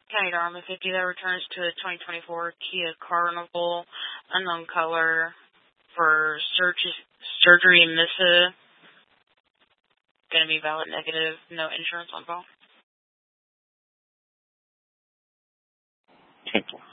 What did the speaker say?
County Dharma 50 that returns to a 2024 Kia Carnival, unknown color, for surgery in Missa. Going to be valid negative, no insurance on file.